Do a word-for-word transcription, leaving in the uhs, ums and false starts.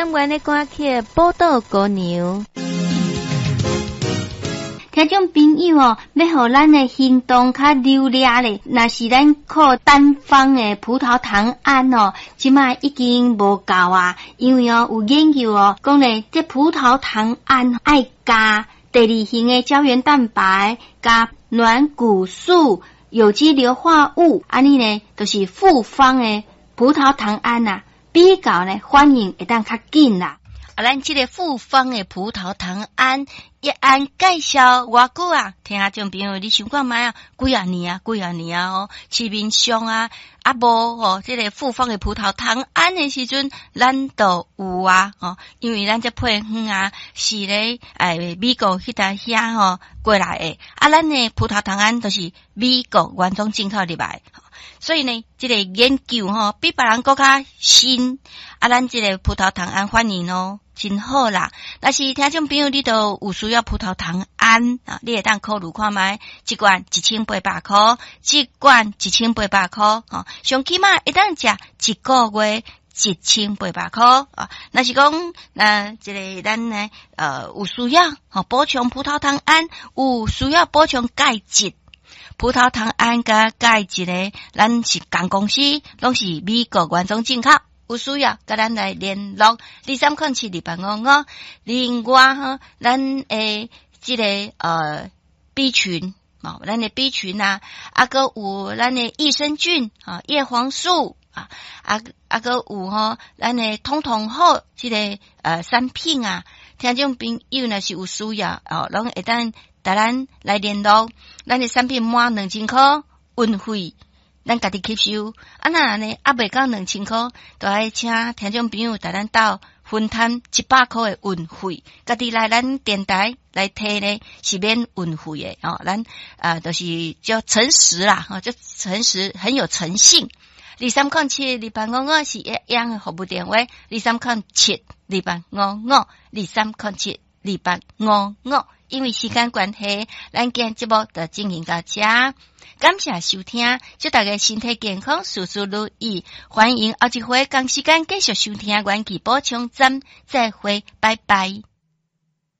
单元的歌曲宝岛姑娘。听众朋友哦，要互咱的行动较流利咧，若是咱靠单方的葡萄糖胺哦，即卖已经无够啊，因为哦有研究哦，讲咧这葡萄糖胺爱加第二型的胶原蛋白、加软骨素、有机硫化物，安尼呢都、就是复方的葡萄糖胺啊，比较呢反应会当较紧啦。啊，咱这个复方的葡萄糖胺一按介绍偌久啊？听下众朋友，你想看卖啊？几啊年啊？几啊年啊？哦，市面上啊，啊无哦，这个复方的葡萄糖胺的时阵，咱都有啊，哦，因为咱这配方啊是咧诶美国迄搭遐吼过来的，啊，咱的葡萄糖胺都是美国原装进口入来。所以呢，这个研究吼比别人更加新，啊，咱这个葡萄糖胺反应哦真好啦。但是听众朋友，你都有需要葡萄糖胺啊，你会当考虑看卖，一罐一千八百块，一罐一千八百块啊，上起码会当食一个月一千八百块啊。那是讲，那这个咱呢，呃，有需要吼补充葡萄糖胺，有需要补充钙质。葡萄糖胺甲钙质咧，咱是同公司，拢是美国原装进口。有需要甲咱来联络，二三零七二八五五。另外哈，咱诶即、這个呃 B 群，哦，咱的 B 群啊，啊个有咱的益生菌啊，叶黄素啊，啊啊个有吼，咱的通通好即、這个呃产品啊，听众朋友若是有需要哦，拢会当。带咱来联络，咱的产品满两千块，运费咱家己吸收。啊那呢，啊未到两千块，就爱请听众朋友带咱到分摊一百块的运费，家己来咱电台来摕呢是免运费的哦。咱啊，就是叫诚实啦，哈、哦，就诚实，很有诚信。二三零七二八五五是一样的服务电话，二三零七二八五五，二三零七二八五五。因为时间关系，咱今日节目就进行到这，感谢收听，祝大家身体健康，事事如意。欢迎后一回同时间继续收听元气补充站，再会，拜拜。